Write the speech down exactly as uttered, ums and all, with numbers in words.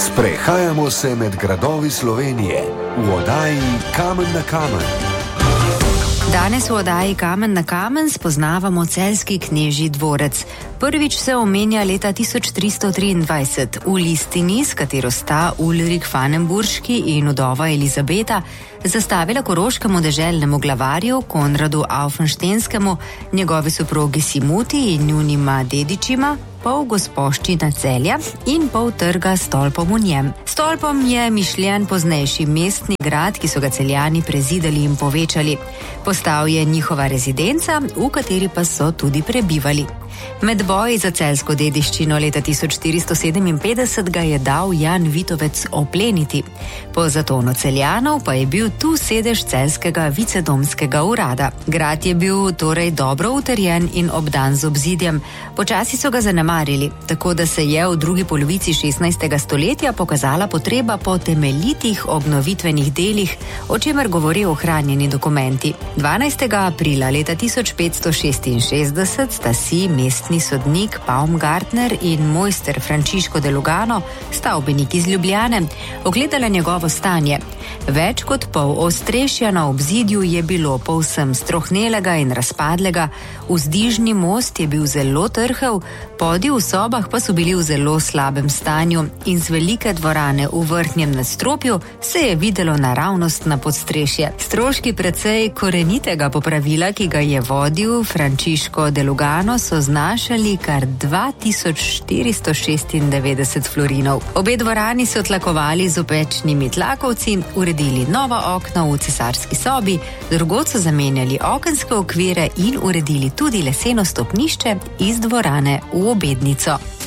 Sprehajamo se med gradovi Slovenije v oddaji Kamen na kamen. Danes v oddaji Kamen na kamen spoznavamo celjski knežji dvorec. Prvič se omenja leta tisoč tristo triindvajset v listini, s katero sta Ulrik Fanenburški in vdova Elizabeta zastavila koroškemu deželnemu glavarju Konradu Aufenštenskemu, njegovi soprogi Simuti in njunima dedičima, pol gospoščina Celja in pol trga s stolpom v njem. Stolpom je mišljen poznejši mestni grad, ki so ga Celjani prezidali in povečali. Postal je njihova rezidenca, v kateri pa so tudi prebivali. Med boji za celjsko dediščino leta tisoč štiristo sedeminpetdeset ga je dal Jan Vitovec opleniti. Po zatonu Celjanov pa je bil tu sedež celjskega vicedomskega urada. Grad je bil torej dobro utrjen in obdan z obzidjem. Počasi so ga zanemarili, tako da se je v drugi polovici šestnajstega stoletja pokazala potreba po temeljitih obnovitvenih delih, o čemer govori ohranjeni dokumenti. dvanajstega aprila leta tisoč petsto šestinšestdeset sta si mestni sodnik Baumgartner in mojster Frančiško de Lugano, stavbenik iz Ljubljane, ogledala njegovo stanje. Več kot pol ostrešja na obzidju je bilo povsem strohnelega in razpadlega, vzdižni most je bil zelo trhel, podi v sobah pa so bili v zelo slabem stanju in z velike dvorane v vrhnjem nadstropju se je videlo naravnost na podstrešje. Stroški precej korenitega popravila, ki ga je vodil Frančiško de Lugano, so znašali kar dva tisoč štiristo šestindevetdeset florinov. Obe dvorani so tlakovali z opečnimi tlakovci, uredili nova okna v cesarski sobi, drugod so zamenjali okenske okvire in uredili tudi leseno stopnišče iz dvorane v obednico.